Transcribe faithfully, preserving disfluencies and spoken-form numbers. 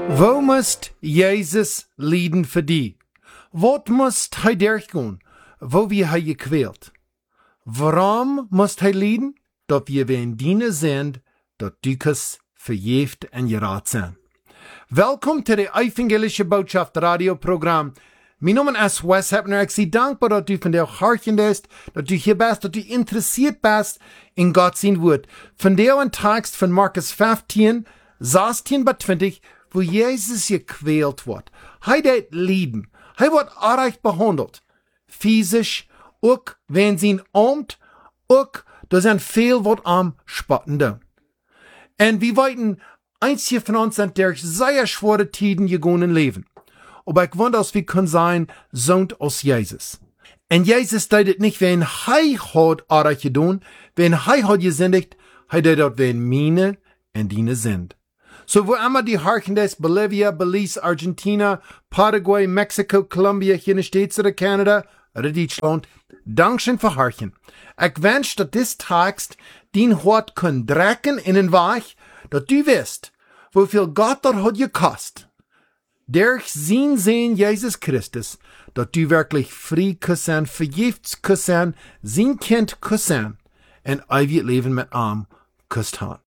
Wo musst Jesus lijden für die? Wat musst hij durchgehen, wo wir hij gequält? Warum musst hij lijden? Dat wir wen dienen sind, dat dukes verjeft en geraad zijn. Welkom to de Evangelische Botschaft radioprogram. Mijn naam is Wes Hepner. Ik zie dankbaar dat u vandaag hartje bent, dat u hier bent, dat u interessiert bent in God zijn woord. Vandaag een tekst van Markus vijftien, zestien bis twintig, wo Jesus gequält wordt. Hij deed lijden. Hij wordt erg behandeld. Physisch, ook wenn zijn armt, ook door zijn veel wat am spotten doen. En we weten, einzige von uns sind durch sehr schwere Tiden gegangen leben. Aber ich wundere, dass wir können sein, Sohn aus Jesus. Und Jesus deed het nicht, wenn hij hat erg gedaan, wenn hij hat gesündigt, hij deed dat, wenn meine und deine sind. So, wo immer die Harken des Bolivia, Belize, Argentina, Paraguay, Mexico, Colombia, hier in den States oder Canada, oder Deutschland, Dankeschön für Harken. Ich wünsche, dass this Text den Hort kann drecken in den Weich, dass du weißt, wofür Gott dort hat gekost. Durch sein Sehen Jesus Christus, dass du wirklich frei küssen, vergifts küssen, sein Kind küssen, und ewig Leben mit ihm küsst haben.